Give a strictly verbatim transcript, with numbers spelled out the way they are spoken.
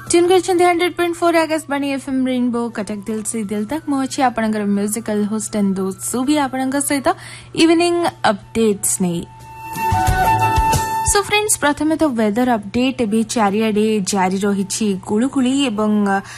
Tune कर hundred point four Akashvani FM rainbow Cuttack दिल से दिल तक मुझे आपणकर म्यूजिकल होस्ट एंड दोस्त सुभी आपण सहित इवनिंग अपडेट्स नहीं। सो फ्रेंड्स प्रथमे तो वेदर अपडेट ए चारिआडे जारी रही गुलुगुली एवं